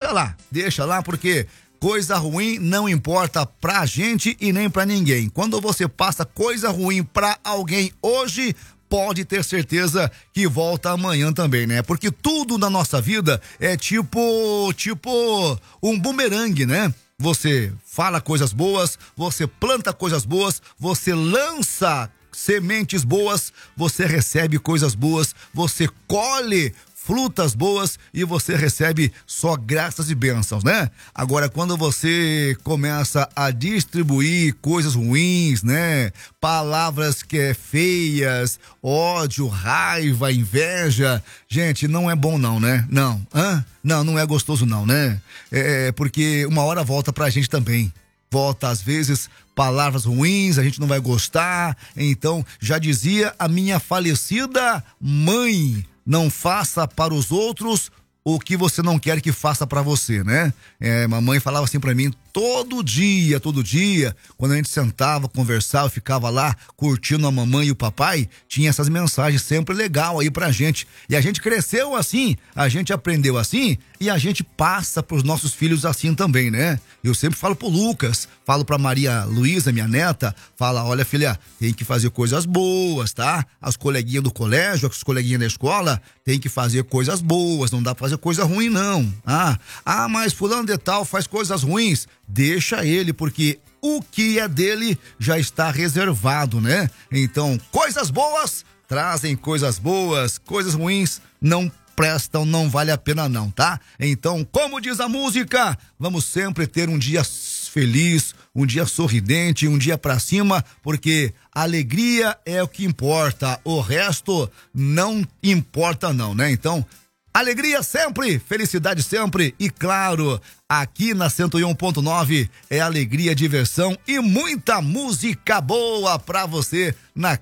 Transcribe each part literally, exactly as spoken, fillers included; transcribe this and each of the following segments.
deixa lá, deixa lá, porque coisa ruim não importa pra gente e nem pra ninguém. Quando você passa coisa ruim pra alguém hoje, pode ter certeza que volta amanhã também, né? Porque tudo na nossa vida é tipo, tipo um bumerangue, né? Você fala coisas boas, você planta coisas boas, você lança sementes boas, você recebe coisas boas, você colhe frutas boas e você recebe só graças e bênçãos, né? Agora, quando você começa a distribuir coisas ruins, né? Palavras que é feias, ódio, raiva, inveja, gente, não é bom não, né? Não, hã? Não, não é gostoso não, né? É porque uma hora volta pra gente também. Volta, às vezes, palavras ruins, a gente não vai gostar. Então, já dizia a minha falecida mãe, não faça para os outros o que você não quer que faça para você, né? É, mamãe falava assim para mim todo dia, todo dia, quando a gente sentava, conversava, ficava lá curtindo a mamãe e o papai, tinha essas mensagens sempre legal aí pra gente. E a gente cresceu assim, a gente aprendeu assim e a gente passa pros nossos filhos assim também, né? Eu sempre falo pro Lucas, falo pra Maria Luísa, minha neta, fala, olha filha, tem que fazer coisas boas, tá? As coleguinhas do colégio, as coleguinhas da escola, tem que fazer coisas boas, não dá pra fazer coisa ruim não. Ah, ah, mas fulano de tal faz coisas ruins, deixa ele, porque o que é dele já está reservado, né? Então, coisas boas trazem coisas boas, coisas ruins não prestam, não vale a pena não, tá? Então, como diz a música, vamos sempre ter um dia feliz, um dia sorridente, um dia pra cima, porque alegria é o que importa, o resto não importa não, né? Então, alegria sempre, felicidade sempre e claro, aqui na cento e um ponto nove é alegria, diversão e muita música boa pra você na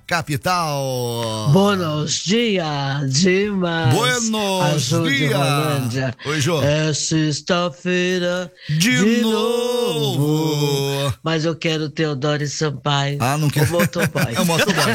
capital. Buenos dias, Dimas. Buenos dias. Oi, Jô. É sexta-feira de, de novo. novo. Mas eu quero Teodoro e Sampaio. Ah, não quero. O motoboy. É o motoboy.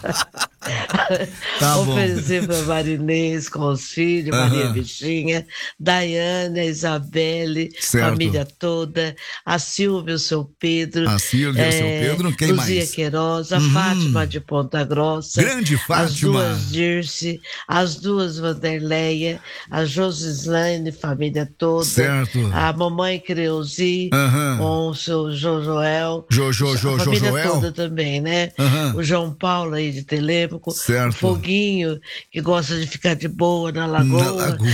Tá bom. Oferecer pra Marinês com os filhos, uhum. Maria Bichinha, Daiane, Isabelle, certo. Família toda, a Silvia, o seu Pedro. A Silvia, é, o seu Pedro, quem Luzia mais? Queiroz, a uhum. Fátima de Ponta Grossa. Grande Fátima. As duas Dirce, as duas Vanderleia, a Josislaine, família toda. Certo. A mamãe Creuzi, uhum. com o seu Jojoel. Jojo, Jojo, a família Joel. toda também, né? Uhum. O João Paulo aí de Telêmaco. Certo. O Foguinho, que gosta de ficar de boa na lagoa. Na lagoa.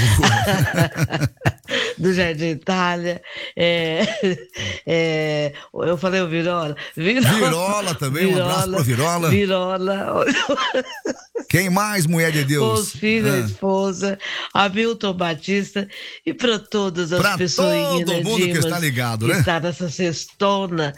Do Jardim Itália. É, é, eu falei o Virola. Virola, Virola também, Virola, um abraço pro Virola. Virola. Quem mais, mulher de Deus? Os filhos, ah. a esposa, a Milton Batista e para todas as pra pessoas. Todo né, mundo Dimas, que está ligado, que né? está nessa cestona